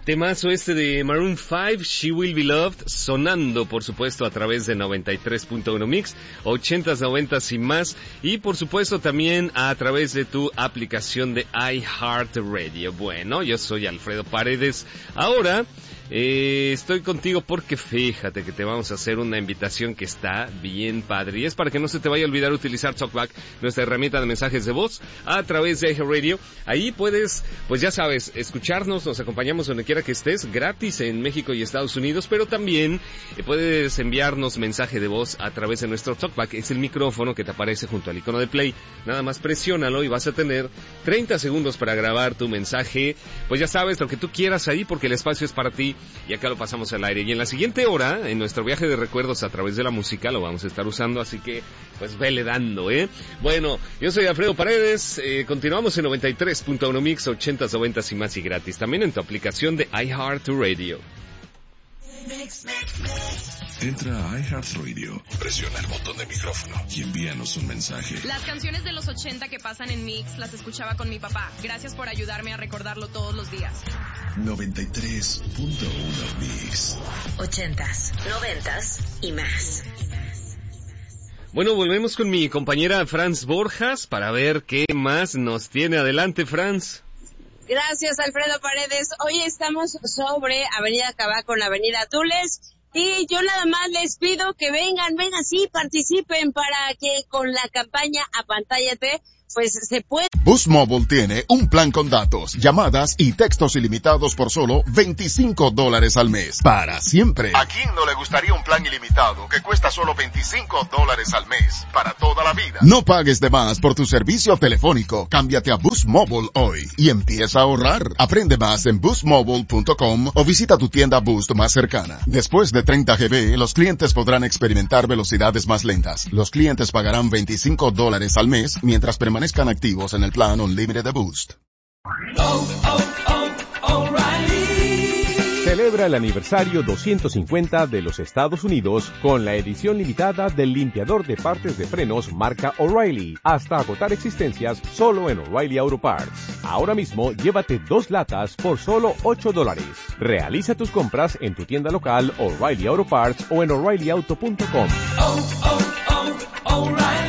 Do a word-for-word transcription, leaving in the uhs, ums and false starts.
Temazo este de Maroon cinco, She Will Be Loved, sonando por supuesto a través de noventa y tres punto uno Mix, ochentas, noventas y más, y por supuesto también a través de tu aplicación de iHeartRadio. Bueno, yo soy Alfredo Paredes. Ahora Eh, estoy contigo porque fíjate que te vamos a hacer una invitación que está bien padre, y es para que no se te vaya a olvidar utilizar TalkBack, nuestra herramienta de mensajes de voz a través de iHeartRadio. Ahí puedes, pues ya sabes, escucharnos, nos acompañamos donde quiera que estés, gratis en México y Estados Unidos, pero también eh, puedes enviarnos mensaje de voz a través de nuestro TalkBack. Es el micrófono que te aparece junto al icono de play, nada más presiónalo y vas a tener treinta segundos para grabar tu mensaje, pues ya sabes, lo que tú quieras ahí, porque el espacio es para ti. Y acá lo pasamos al aire. Y en la siguiente hora, en nuestro viaje de recuerdos a través de la música, lo vamos a estar usando, así que, pues, vele dando, ¿eh? Bueno, yo soy Alfredo Paredes, eh, continuamos en noventa y tres punto uno Mix, ochentas, noventas y más y gratis. También en tu aplicación de iHeartRadio. Entra a iHeartRadio, presiona el botón de micrófono y envíanos un mensaje. Las canciones de los ochenta que pasan en Mix las escuchaba con mi papá. Gracias por ayudarme a recordarlo todos los días. noventa y tres punto uno Mix. Ochentas, noventas y más. Bueno, volvemos con mi compañera Franz Borjas para ver qué más nos tiene. Adelante, Franz. Gracias, Alfredo Paredes. Hoy estamos sobre Avenida Cabá con la Avenida Tules. Y yo nada más les pido que vengan, vengan, sí, participen para que con la campaña Apantállate, pues se puede. Boost Mobile tiene un plan con datos, llamadas y textos ilimitados por solo veinticinco dólares al mes. Para siempre. ¿A quién no le gustaría un plan ilimitado que cuesta solo veinticinco dólares al mes? Para toda la vida. No pagues de más por tu servicio telefónico. Cámbiate a Boost Mobile hoy y empieza a ahorrar. Aprende más en boost mobile punto com o visita tu tienda Boost más cercana. Después de treinta gigabytes, los clientes podrán experimentar velocidades más lentas. Los clientes pagarán veinticinco dólares al mes mientras permanezcan activos en el plan Unlimited de Boost. Oh, oh, oh, O'Reilly. Celebra el aniversario doscientos cincuenta de los Estados Unidos con la edición limitada del limpiador de partes de frenos marca O'Reilly, hasta agotar existencias solo en O'Reilly Auto Parts. Ahora mismo llévate dos latas por solo ocho dólares. Realiza tus compras en tu tienda local O'Reilly Auto Parts o en O'Reilly Auto punto com. Oh, oh, oh, O'Reilly.